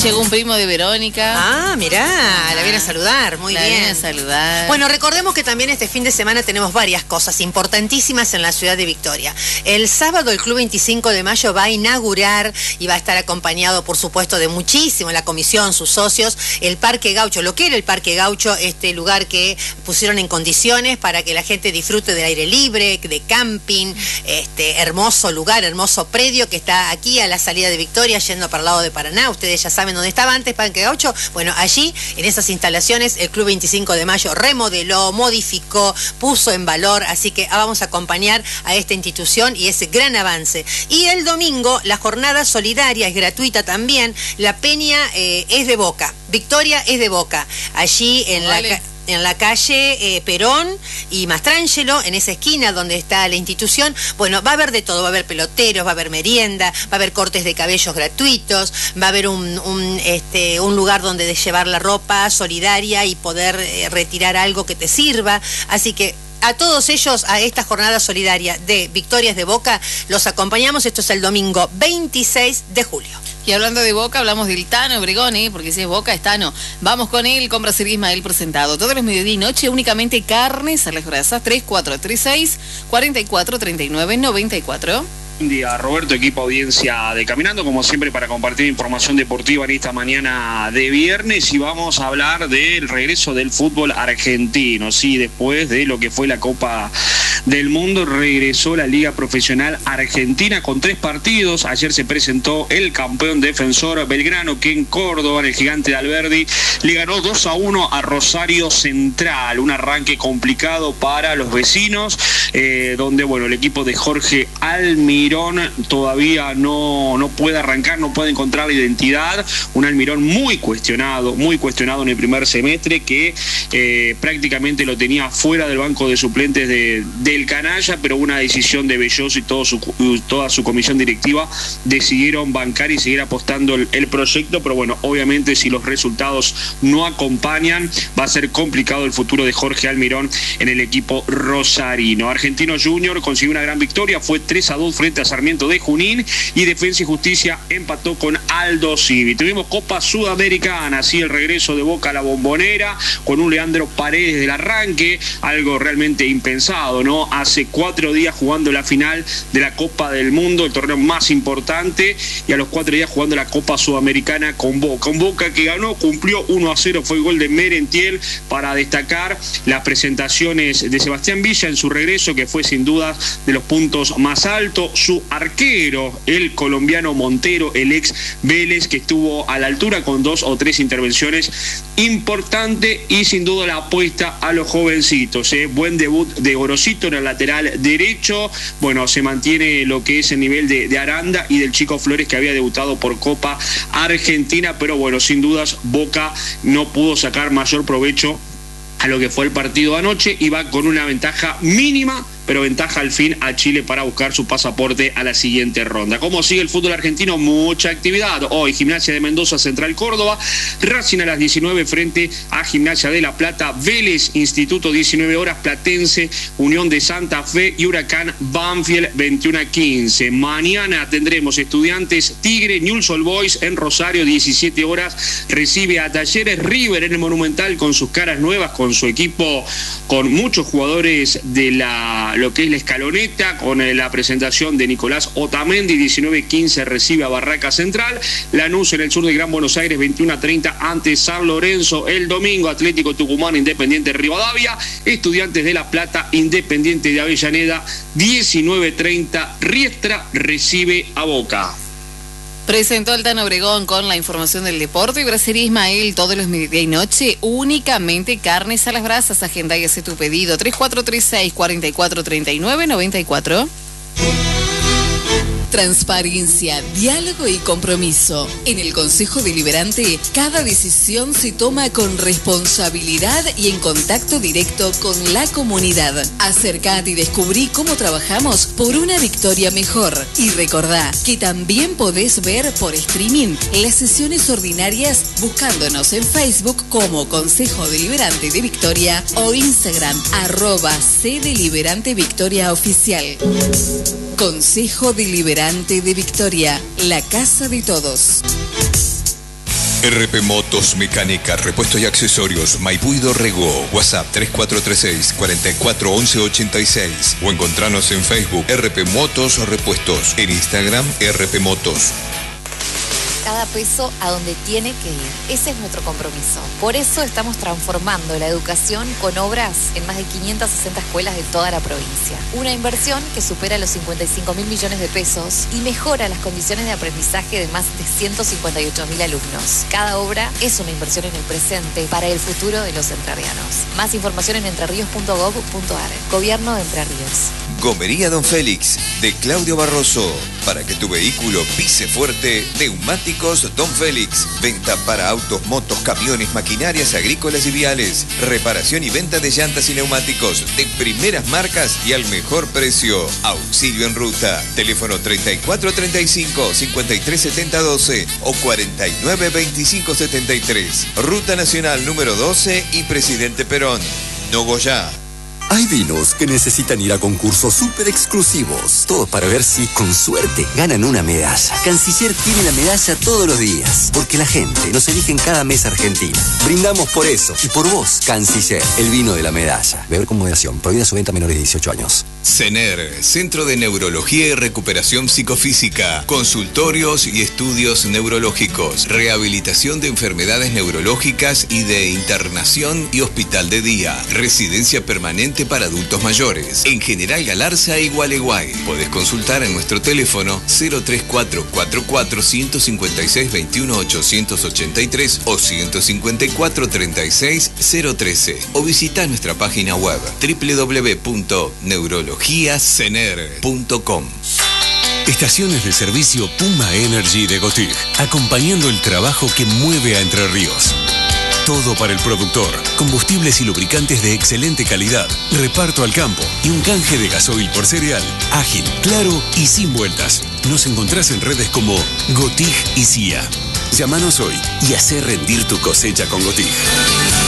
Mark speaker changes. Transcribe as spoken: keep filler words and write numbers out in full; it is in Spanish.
Speaker 1: Llegó un primo de Verónica.
Speaker 2: Ah, mirá, ah, la viene a saludar, muy
Speaker 1: la
Speaker 2: bien.
Speaker 1: viene a saludar.
Speaker 2: Bueno, recordemos que también este fin de semana tenemos varias cosas importantísimas en la ciudad de Victoria. El sábado el Club veinticinco de mayo va a inaugurar y va a estar acompañado, por supuesto, de muchísimo la comisión, sus socios, el Parque Gaucho, lo que era el Parque Gaucho, este lugar que pusieron en condiciones para que la gente disfrute del aire libre, de camping, este hermoso lugar, hermoso predio que está aquí a la salida de Victoria, yendo para el lado de Paraná. Ustedes ya saben dónde estaba antes Parque Gaucho. Bueno, allí, en esas instalaciones, el Club veinticinco de mayo remodeló, modificó, puso en valor, así que vamos a acompañar a esta institución y ese gran avance. Y el domingo, la jornada solidaria es gratuita también. La peña eh, es de Boca, Victoria es de Boca. Allí en
Speaker 1: vale.
Speaker 2: la... en la calle eh, Perón y Mastrangelo, en esa esquina donde está la institución. Bueno, va a haber de todo, va a haber peloteros, va a haber merienda, va a haber cortes de cabellos gratuitos, va a haber un, un, este, un lugar donde de llevar la ropa solidaria y poder eh, retirar algo que te sirva. Así que a todos ellos, a esta jornada solidaria de Victorias de Boca, los acompañamos. Esto es el domingo veintiséis de julio.
Speaker 1: Y hablando de Boca, hablamos del Tano Obregón, ¿eh? Porque si es Boca, es Tano. Vamos con él, compra Cerisma, él presentado. Todos los mediodía y noche, únicamente carnes a las brasas, tres cuatro tres seis, cuatro cuatro tres nueve nueve cuatro.
Speaker 3: Buen día, Roberto, equipo audiencia de Caminando, como siempre para compartir información deportiva en esta mañana de viernes, y vamos a hablar del regreso del fútbol argentino. Sí, después de lo que fue la Copa del Mundo, regresó la Liga Profesional Argentina con tres partidos. Ayer se presentó el campeón defensor Belgrano, que en Córdoba, en el Gigante de Alberdi, le ganó dos a uno a Rosario Central. Un arranque complicado para los vecinos, eh, donde bueno, el equipo de Jorge Almirón todavía no, no puede arrancar, no puede encontrar la identidad. Un Almirón muy cuestionado, muy cuestionado en el primer semestre, que eh, prácticamente lo tenía fuera del banco de suplentes de, del canalla, pero una decisión de Belloso y todo su, toda su comisión directiva decidieron bancar y seguir apostando el, el proyecto. Pero bueno, obviamente si los resultados no acompañan, va a ser complicado el futuro de Jorge Almirón en el equipo rosarino. Argentino Junior consiguió una gran victoria, fue tres a dos frente a Sarmiento de Junín, y Defensa y Justicia empató con Aldo Civi. Tuvimos Copa Sudamericana, así el regreso de Boca a la Bombonera, con un Leandro Paredes del arranque, algo realmente impensado, ¿no? Hace cuatro días jugando la final de la Copa del Mundo, el torneo más importante, y a los cuatro días jugando la Copa Sudamericana con Boca. Un Boca que ganó, cumplió uno a cero, fue el gol de Merentiel. Para destacar las presentaciones de Sebastián Villa en su regreso, que fue sin duda de los puntos más altos. Su arquero, el colombiano Montero, el ex Vélez, que estuvo a la altura con dos o tres intervenciones importantes, y sin duda la apuesta a los jovencitos, ¿eh? Buen debut de Gorosito en el lateral derecho. Bueno, se mantiene lo que es el nivel de, de Aranda y del Chico Flores, que había debutado por Copa Argentina, pero bueno, sin dudas Boca no pudo sacar mayor provecho a lo que fue el partido anoche, y va con una ventaja mínima, pero ventaja al fin a Chile para buscar su pasaporte a la siguiente ronda. ¿Cómo sigue el fútbol argentino? Mucha actividad. Hoy Gimnasia de Mendoza, Central Córdoba, Racing a las diecinueve frente a Gimnasia de La Plata, Vélez Instituto diecinueve horas, Platense Unión de Santa Fe y Huracán Banfield veintiuno a quince. Mañana tendremos Estudiantes Tigre, Newell's Old Boys en Rosario, diecisiete horas, recibe a Talleres. River en el Monumental con sus caras nuevas, con su equipo, con muchos jugadores de la lo que es la escaloneta, con la presentación de Nicolás Otamendi. Diecinueve quince recibe a Barraca Central. Lanús en el sur de Gran Buenos Aires, veintiuno a treinta ante San Lorenzo. El domingo Atlético Tucumán, Independiente Rivadavia, Estudiantes de La Plata, Independiente de Avellaneda, diecinueve treinta Riestra recibe a Boca.
Speaker 1: Presentó al Tano Obregón con la información del deporte, y Bracería Ismael, todos los mediodía y noche, únicamente carnes a las brasas. Agenda y hace tu pedido, tres cuatro tres seis, cuatro cuatro tres nueve nueve cuatro. Transparencia, diálogo y compromiso. En el Consejo Deliberante, cada decisión se toma con responsabilidad y en contacto directo con la comunidad. Acercate y descubrí cómo trabajamos por una Victoria mejor. Y recordá que también podés ver por streaming las sesiones ordinarias buscándonos en Facebook como Consejo Deliberante de Victoria o Instagram arroba C Deliberante Victoria Oficial. Consejo Deliberante de Victoria, la casa de todos.
Speaker 4: R P Motos Mecánica, repuestos y accesorios, Maipú y Dorrego. WhatsApp tres cuatro tres seis, cuatro cuatro once ochenta y seis o encontranos en Facebook R P Motos Repuestos, en Instagram R P Motos.
Speaker 5: Cada peso a donde tiene que ir. Ese es nuestro compromiso. Por eso estamos transformando la educación con obras en más de quinientas sesenta escuelas de toda la provincia. Una inversión que supera los cincuenta y cinco mil millones de pesos y mejora las condiciones de aprendizaje de más de ciento cincuenta y ocho mil alumnos. Cada obra es una inversión en el presente para el futuro de los entrerrianos. Más información en entrerríos punto gob punto ar. Gobierno de Entre Ríos.
Speaker 4: Gomería Don Félix, de Claudio Barroso. Para que tu vehículo pise fuerte, neumáticos Don Félix. Venta para autos, motos, camiones, maquinarias agrícolas y viales. Reparación y venta de llantas y neumáticos de primeras marcas y al mejor precio. Auxilio en ruta. Teléfono treinta y cuatro treinta y cinco, cincuenta y tres setenta doce o cuarenta y nueve veinticinco setenta y tres. Ruta Nacional número doce y Presidente Perón. Nogoyá.
Speaker 6: Hay vinos que necesitan ir a concursos súper exclusivos. Todo para ver si, con suerte, ganan una medalla. Canciller tiene la medalla todos los días, porque la gente nos elige en cada mesa argentina. Brindamos por eso y por vos, Canciller, el vino de la medalla. Beber con moderación. Prohibida su venta a menores de dieciocho años.
Speaker 4: CENER, Centro de Neurología y Recuperación Psicofísica. Consultorios y estudios neurológicos. Rehabilitación de enfermedades neurológicas y de internación y hospital de día. Residencia permanente para adultos mayores. En General Galarza y Gualeguay. Podés consultar en nuestro teléfono cero tres cuatro cuatro cuatro, uno cinco seis, dos uno, ocho ocho tres o uno cinco cuatro, tres seis, cero uno tres o visita nuestra página web doble u doble u doble u punto neurologia cener punto com.
Speaker 7: Estaciones de servicio Puma Energy de Gotig, acompañando el trabajo que mueve a Entre Ríos. Todo para el productor, combustibles y lubricantes de excelente calidad, reparto al campo y un canje de gasoil por cereal, ágil, claro y sin vueltas. Nos encontrás en redes como Gotig y C I A. Llámanos hoy y hacé rendir tu cosecha con Gotig.